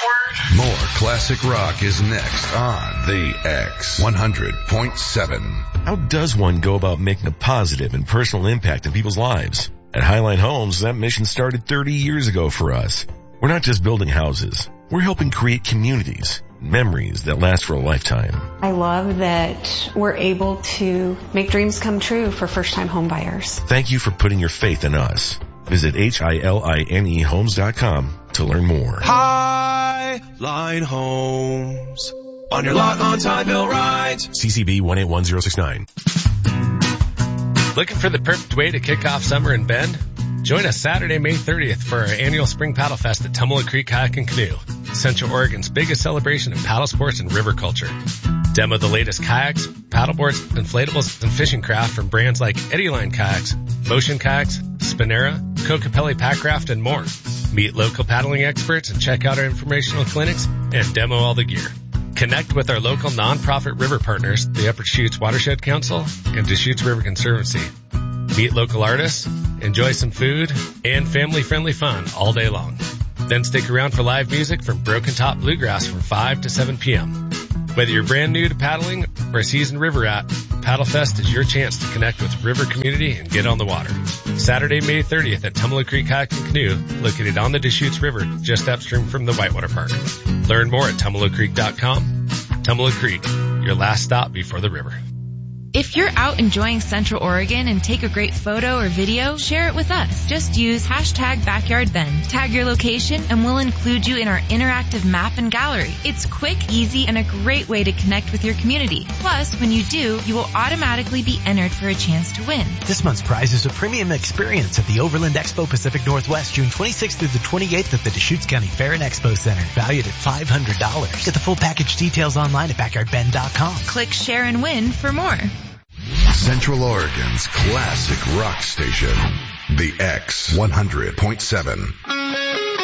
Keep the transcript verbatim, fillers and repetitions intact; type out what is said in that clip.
forward. More classic rock is next on The X one hundred point seven. How does one go about making a positive and personal impact in people's lives? At Highline Homes, that mission started thirty years ago for us. We're not just building houses. We're helping create communities, memories that last for a lifetime. I love that we're able to make dreams come true for first-time home buyers. Thank you for putting your faith in us. Visit H I L I N E homes dot com to learn more. Highline Homes. On your lot on Tideville Rides. C C B one eight one zero six nine. Looking for the perfect way to kick off summer in Bend? Join us Saturday, May thirtieth for our annual Spring Paddle Fest at Tummula Creek Kayak and Canoe, Central Oregon's biggest celebration of paddle sports and river culture. Demo the latest kayaks, paddleboards, inflatables, and fishing craft from brands like Eddyline Kayaks, Motion Kayaks, Spinera, Kokopelli Packraft, and more. Meet local paddling experts and check out our informational clinics and demo all the gear. Connect with our local nonprofit river partners, the Upper Deschutes Watershed Council and Deschutes River Conservancy. Meet local artists, enjoy some food, and family-friendly fun all day long. Then stick around for live music from Broken Top Bluegrass from five to seven p.m. Whether you're brand new to paddling or a seasoned river rat, Paddle Fest is your chance to connect with the river community and get on the water. Saturday, May thirtieth at Tummula Creek Kayak and Canoe, located on the Deschutes River just upstream from the Whitewater Park. Learn more at tummula creek dot com. Tummula Creek, your last stop before the river. If you're out enjoying Central Oregon and take a great photo or video, share it with us. Just use hashtag BackyardBend. Tag your location and we'll include you in our interactive map and gallery. It's quick, easy, and a great way to connect with your community. Plus, when you do, you will automatically be entered for a chance to win. This month's prize is a premium experience at the Overland Expo Pacific Northwest, June twenty-sixth through the twenty-eighth at the Deschutes County Fair and Expo Center, valued at five hundred dollars. Get the full package details online at backyard bend dot com. Click share and win for more. Central Oregon's classic rock station, The X one hundred point seven.